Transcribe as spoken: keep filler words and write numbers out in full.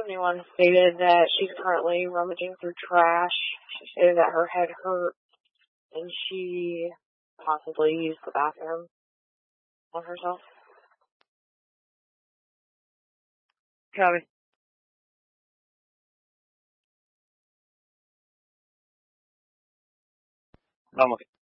twenty-one stated that she's currently rummaging through trash. She stated that her head hurt and she possibly used the bathroom on herself. Copy. I'm looking.